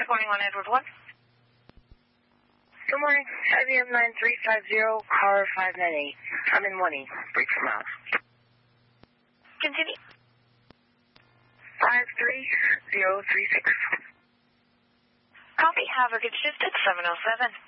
Good morning, 1 Edward 1. Good morning. IBM 9350, car 598. I'm in 1E, break from house. Continue. 53036. Copy. Have a good shift at 707.